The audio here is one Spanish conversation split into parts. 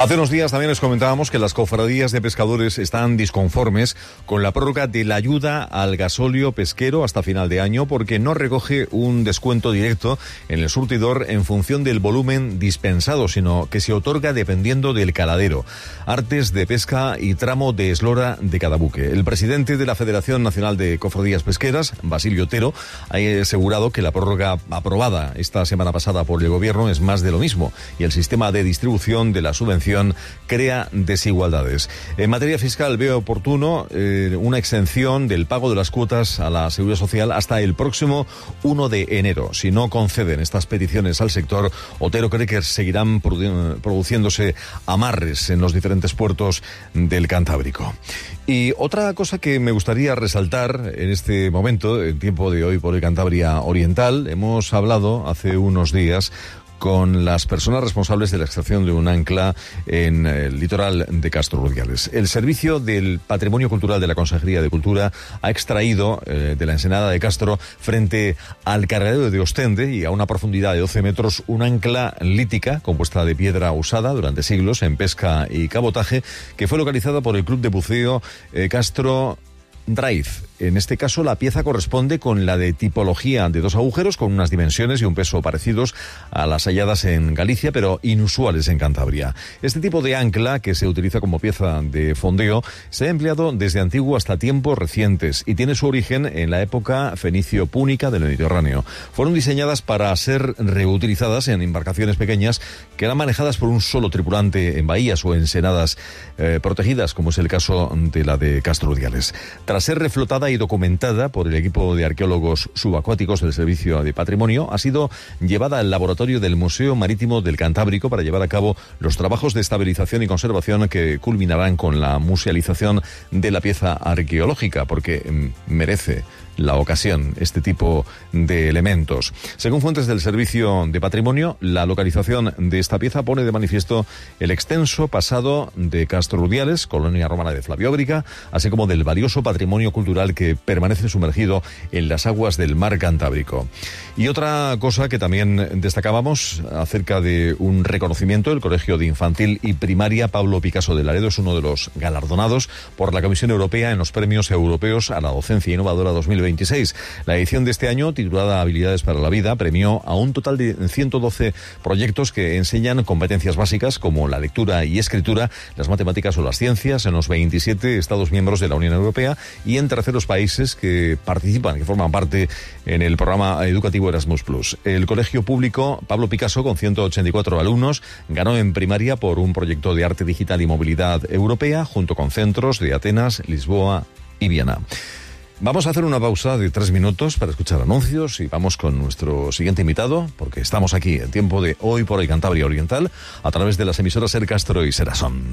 Hace unos días también les comentábamos que las cofradías de pescadores están disconformes con la prórroga de la ayuda al gasóleo pesquero hasta final de año porque no recoge un descuento directo en el surtidor en función del volumen dispensado, sino que se otorga dependiendo del caladero, artes de pesca y tramo de eslora de cada buque. El presidente de la Federación Nacional de Cofradías Pesqueras, Basilio Otero, ha asegurado que la prórroga aprobada esta semana pasada por el Gobierno es más de lo mismo y el sistema de distribución de la subvención crea desigualdades. En materia fiscal veo oportuno una exención del pago de las cuotas a la Seguridad Social hasta el próximo 1 de enero. Si no conceden estas peticiones al sector, Otero cree que seguirán produciéndose amarres en los diferentes puertos del Cantábrico. Y otra cosa que me gustaría resaltar en este momento, en tiempo de Hoy por el Cantabria Oriental, hemos hablado hace unos días con las personas responsables de la extracción de un ancla en el litoral de Castro Rudiales. El Servicio del Patrimonio Cultural de la Consejería de Cultura ha extraído de la ensenada de Castro, frente al cargadero de Ostende y a una profundidad de 12 metros, un ancla lítica compuesta de piedra usada durante siglos en pesca y cabotaje, que fue localizada por el Club de Buceo Castro Drive. En este caso, la pieza corresponde con la de tipología de 2 agujeros, con unas dimensiones y un peso parecidos a las halladas en Galicia, pero inusuales en Cantabria. Este tipo de ancla, que se utiliza como pieza de fondeo, se ha empleado desde antiguo hasta tiempos recientes y tiene su origen en la época fenicio-púnica del Mediterráneo. Fueron diseñadas para ser reutilizadas en embarcaciones pequeñas que eran manejadas por un solo tripulante en bahías o ensenadas protegidas, como es el caso de la de Castro Rudiales. Tras ser reflotada y documentada por el equipo de arqueólogos subacuáticos del Servicio de Patrimonio, ha sido llevada al laboratorio del Museo Marítimo del Cantábrico para llevar a cabo los trabajos de estabilización y conservación que culminarán con la musealización de la pieza arqueológica, porque merece la ocasión este tipo de elementos. Según fuentes del Servicio de Patrimonio, la localización de esta pieza pone de manifiesto el extenso pasado de Castro Rudiales, colonia romana de Flavióbrica, así como del valioso patrimonio cultural que permanece sumergido en las aguas del mar Cantábrico. Y otra cosa que también destacábamos acerca de un reconocimiento, el Colegio de Infantil y Primaria Pablo Picasso de Laredo es uno de los galardonados por la Comisión Europea en los Premios Europeos a la Docencia Innovadora 2026. La edición de este año, titulada Habilidades para la Vida, premió a un total de 112 proyectos que enseñan competencias básicas como la lectura y escritura, las matemáticas o las ciencias en los 27 Estados miembros de la Unión Europea y en terceros países que participan, que forman parte en el programa educativo Erasmus+. El Colegio Público Pablo Picasso, con 184 alumnos, ganó en primaria por un proyecto de arte digital y movilidad europea, junto con centros de Atenas, Lisboa y Viena. Vamos a hacer una pausa de 3 minutos para escuchar anuncios y vamos con nuestro siguiente invitado, porque estamos aquí en tiempo de Hoy por el Cantabria Oriental a través de las emisoras Ser Castro y Serasón.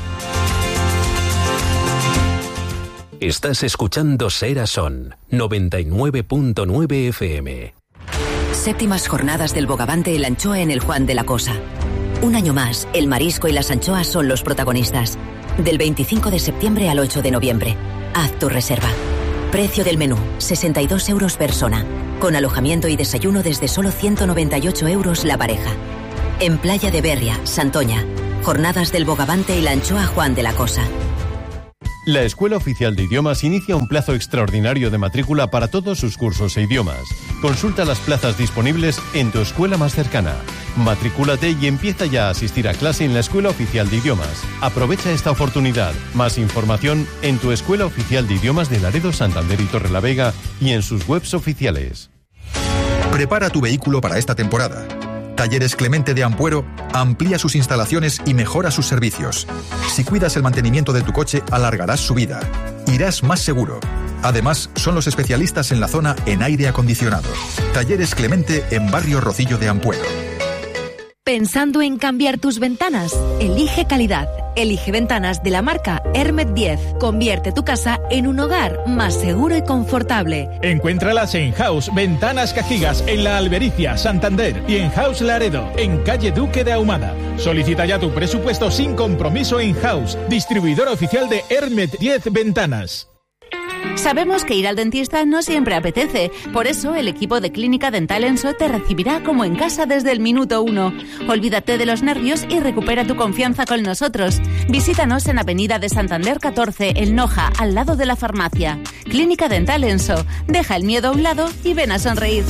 Estás escuchando Serasón 99.9 FM. Séptimas jornadas del Bogavante y la anchoa en el Juan de la Cosa. Un año más, el marisco y las anchoas son los protagonistas. Del 25 de septiembre al 8 de noviembre. Haz tu reserva. Precio del menú, 62 euros persona. Con alojamiento y desayuno desde solo 198 euros la pareja. En Playa de Berria, Santoña. Jornadas del Bogavante y la anchoa Juan de la Cosa. La Escuela Oficial de Idiomas inicia un plazo extraordinario de matrícula para todos sus cursos e idiomas. Consulta las plazas disponibles en tu escuela más cercana. Matrículate y empieza ya a asistir a clase en la Escuela Oficial de Idiomas. Aprovecha esta oportunidad. Más información en tu Escuela Oficial de Idiomas de Laredo, Santander y Torrelavega y en sus webs oficiales. Prepara tu vehículo para esta temporada. Talleres Clemente de Ampuero amplía sus instalaciones y mejora sus servicios. Si cuidas el mantenimiento de tu coche, alargarás su vida. Irás más seguro. Además, son los especialistas en la zona en aire acondicionado. Talleres Clemente en Barrio Rocillo de Ampuero. ¿Pensando en cambiar tus ventanas? Elige calidad. Elige ventanas de la marca Hermet 10. Convierte tu casa en un hogar más seguro y confortable. Encuéntralas en House Ventanas Cajigas, en La Albericia, Santander, y en House Laredo, en calle Duque de Ahumada. Solicita ya tu presupuesto sin compromiso en House, distribuidor oficial de Hermet 10 Ventanas. Sabemos que ir al dentista no siempre apetece, por eso el equipo de Clínica Dental Enso te recibirá como en casa desde el minuto 1. Olvídate de los nervios y recupera tu confianza con nosotros. Visítanos en Avenida de Santander 14, El Noja, al lado de la farmacia. Clínica Dental Enso. Deja el miedo a un lado y ven a sonreír.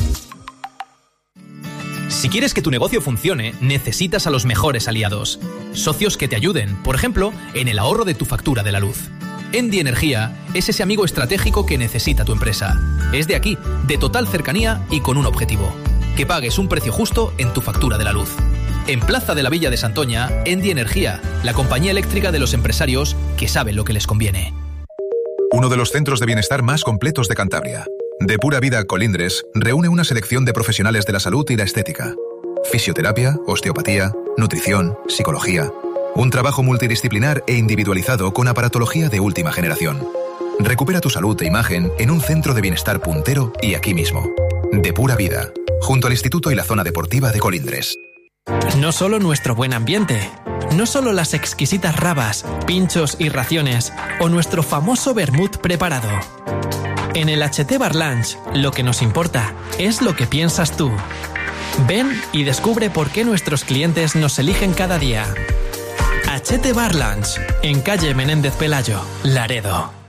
Si quieres que tu negocio funcione, necesitas a los mejores aliados. Socios que te ayuden, por ejemplo, en el ahorro de tu factura de la luz. Endi Energía es ese amigo estratégico que necesita tu empresa. Es de aquí, de total cercanía y con un objetivo: que pagues un precio justo en tu factura de la luz. En Plaza de la Villa de Santoña, Endi Energía, la compañía eléctrica de los empresarios que saben lo que les conviene. Uno de los centros de bienestar más completos de Cantabria. De Pura Vida Colindres reúne una selección de profesionales de la salud y la estética. Fisioterapia, osteopatía, nutrición, psicología. Un trabajo multidisciplinar e individualizado con aparatología de última generación. Recupera tu salud e imagen en un centro de bienestar puntero y aquí mismo. De Pura Vida, junto al Instituto y la Zona Deportiva de Colindres. No solo nuestro buen ambiente, no solo las exquisitas rabas, pinchos y raciones, o nuestro famoso vermut preparado. En el HT Bar Lunch, lo que nos importa es lo que piensas tú. Ven y descubre por qué nuestros clientes nos eligen cada día. HT Bar Lunch, en calle Menéndez Pelayo, Laredo.